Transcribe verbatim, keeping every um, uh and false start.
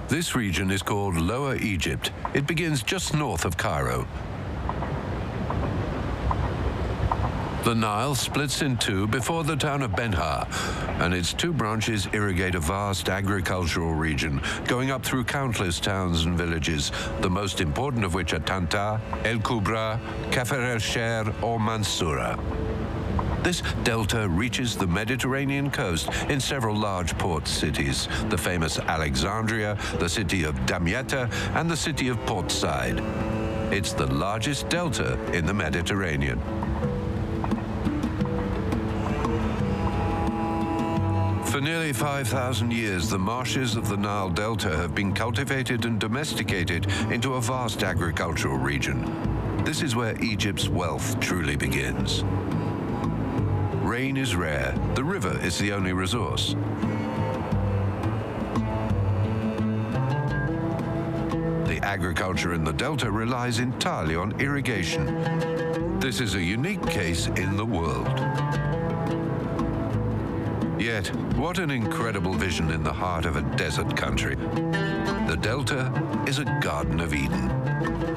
This region is called Lower Egypt. It begins just north of Cairo. The Nile splits in two before the town of Ben-Ha, and its two branches irrigate a vast agricultural region, going up through countless towns and villages, the most important of which are Tanta, El Kubra, Kafr el-Sher, or Mansoura. This delta reaches the Mediterranean coast in several large port cities, the famous Alexandria, the city of Damietta, and the city of Port Said. It's the largest delta in the Mediterranean. For nearly five thousand years, the marshes of the Nile Delta have been cultivated and domesticated into a vast agricultural region. This is where Egypt's wealth truly begins. Rain is rare. The river is the only resource. The agriculture in the Delta relies entirely on irrigation. This is a unique case in the world. Yet, what an incredible vision in the heart of a desert country. The Delta is a Garden of Eden.